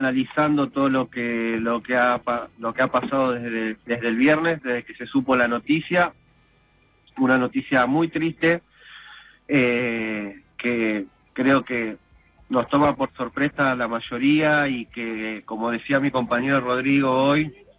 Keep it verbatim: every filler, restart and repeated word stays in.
analizando todo lo que lo que ha lo que ha pasado desde, desde el viernes, desde que se supo la noticia, una noticia muy triste, eh, que creo que nos toma por sorpresa a la mayoría y que, como decía mi compañero Rodrigo hoy,